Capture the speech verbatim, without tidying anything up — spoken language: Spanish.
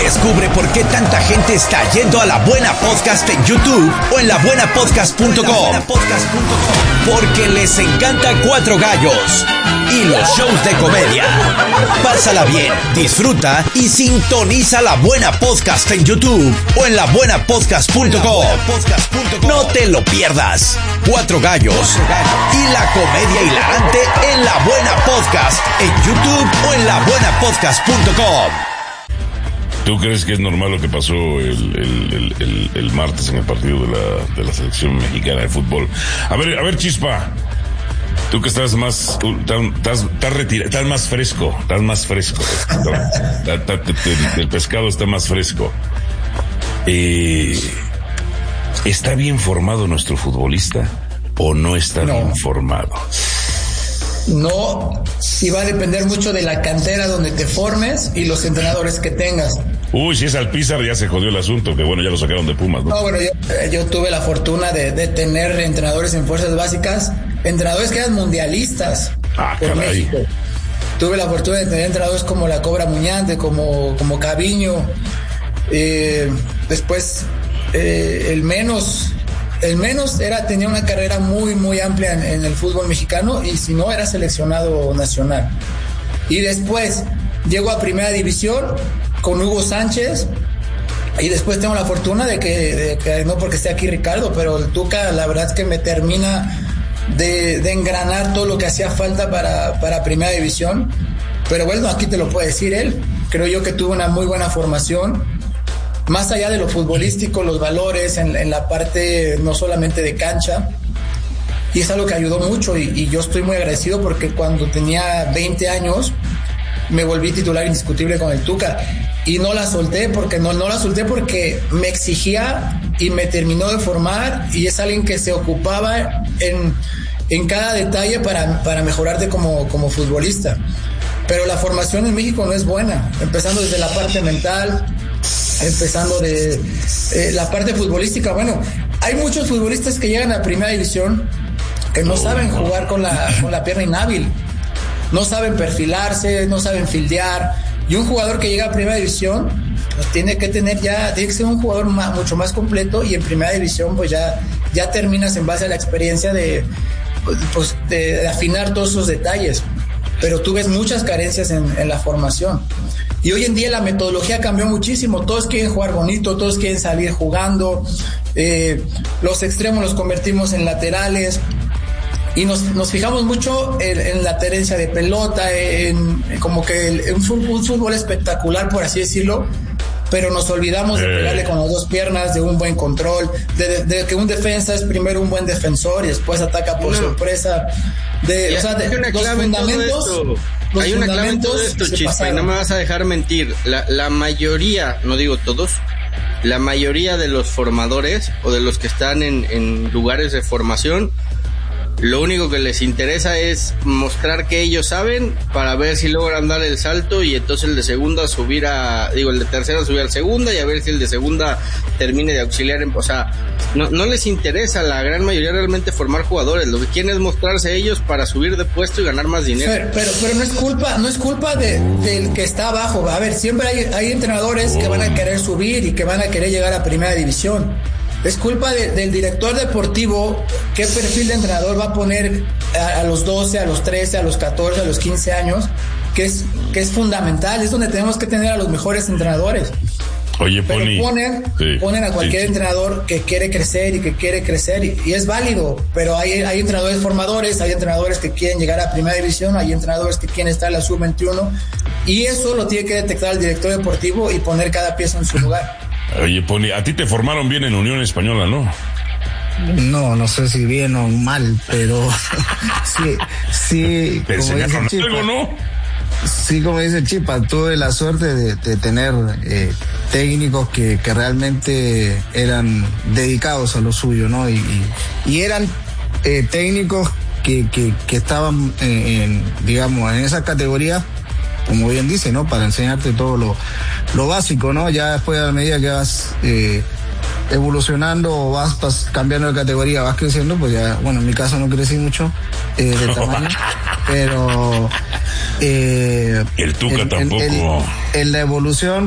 Descubre por qué tanta gente está yendo a La Buena Podcast en YouTube o en la buena podcast punto com. Porque les encanta Cuatro Gallos y los shows de comedia. Pásala bien, disfruta y sintoniza La Buena Podcast en YouTube o en la buena podcast punto com. No te lo pierdas. Cuatro Gallos y la comedia hilarante en La Buena Podcast en YouTube o en la buena podcast punto com. ¿Tú crees que es normal lo que pasó el, el, el, el, el martes en el partido de la, de la selección mexicana de fútbol? A ver, a ver, Chispa, tú que estás más, estás, estás retirado, estás más fresco, estás más fresco, el pescado está más fresco. Eh, ¿Está bien formado nuestro futbolista o no está no. bien formado? No, y va a depender mucho de la cantera donde te formes y los entrenadores que tengas. Uy, si es Alpizar ya se jodió el asunto, que bueno, ya lo sacaron de Pumas, ¿no? No, bueno, yo, yo tuve la fortuna de, de tener entrenadores en fuerzas básicas, entrenadores que eran mundialistas ah, por caray. México. Tuve la fortuna de tener entrenadores como la Cobra Muñante, como, como Caviño, eh, después eh, el menos... El menos era tenía una carrera muy, muy amplia en, en el fútbol mexicano y si no era seleccionado nacional. Y después llego a Primera División con Hugo Sánchez y después tengo la fortuna de que, de que no porque esté aquí Ricardo, pero el Tuca la verdad es que me termina de, de engranar todo lo que hacía falta para, para Primera División. Pero bueno, aquí te lo puede decir él. Creo yo que tuvo una muy buena formación. Más allá de lo futbolístico, los valores en, en la parte no solamente de cancha, y es algo que ayudó mucho y, y yo estoy muy agradecido porque cuando tenía veinte años me volví titular indiscutible con el Tuca y no la solté porque no, no la solté porque me exigía y me terminó de formar y es alguien que se ocupaba en, en cada detalle para, para mejorarte como, como futbolista. Pero la formación en México no es buena, empezando desde la parte mental, empezando de eh, la parte futbolística. Bueno, hay muchos futbolistas que llegan a Primera División que no saben jugar con la, con la pierna inhábil, no saben perfilarse, no saben fildear, y un jugador que llega a Primera División pues tiene que tener ya, tiene que ser un jugador más, mucho más completo, y en Primera División pues ya, ya terminas en base a la experiencia de, pues, de, de afinar todos esos detalles, pero tú ves muchas carencias en, en la formación. Y hoy en día la metodología cambió muchísimo, todos quieren jugar bonito, todos quieren salir jugando, eh, los extremos los convertimos en laterales y nos, nos fijamos mucho en, en la tenencia de pelota, en, en como que el, un, fútbol, un fútbol espectacular, por así decirlo, pero nos olvidamos de pegarle con las dos piernas, de un buen control, de, de, de que un defensa es primero un buen defensor y después ataca por no. sorpresa. De, o sea, de, una los clave fundamentos... Los Hay una clave en todo esto, Chispa, y no me vas a dejar mentir. La, la mayoría, no digo todos, la mayoría de los formadores o de los que están en, en lugares de formación, lo único que les interesa es mostrar que ellos saben para ver si logran dar el salto y entonces el de segunda subir a, digo, el de tercera subir al segunda y a ver si el de segunda termine de auxiliar en, o sea, no, no les interesa a la gran mayoría realmente formar jugadores, lo que quieren es mostrarse ellos para subir de puesto y ganar más dinero. Pero, pero, pero no es culpa, no es culpa de, del que está abajo. A ver, siempre hay, hay entrenadores que van a querer subir y que van a querer llegar a Primera División. Es culpa de, del director deportivo qué perfil de entrenador va a poner a, a los doce, a los trece, a los catorce, a los quince años, que es, que es fundamental, es donde tenemos que tener a los mejores entrenadores. Oye, Pero Pony, ponen, sí, ponen a cualquier sí, entrenador que quiere crecer y que quiere crecer y, y es válido, pero hay, hay entrenadores formadores, hay entrenadores que quieren llegar a Primera División, hay entrenadores que quieren estar en la sub veintiuno y eso lo tiene que detectar el director deportivo y poner cada pieza en su lugar. Oye, Pony, a ti te formaron bien en Unión Española, ¿no? No, no sé si bien o mal, pero sí, sí. ¿Te enseñaron algo, no? Sí, como dice Chipa, tuve la suerte de, de tener eh, técnicos que, que realmente eran dedicados a lo suyo, ¿no? Y, y, y eran eh, técnicos que, que, que estaban, en, en, digamos, en esa categoría, como bien dice, ¿no? Para enseñarte todo lo, lo básico, ¿no? Ya después, a medida que vas eh, evolucionando o vas, vas cambiando de categoría, vas creciendo, pues ya, bueno, en mi caso no crecí mucho eh, de tamaño, pero... Eh, el Tuca en, tampoco. En, en, en la evolución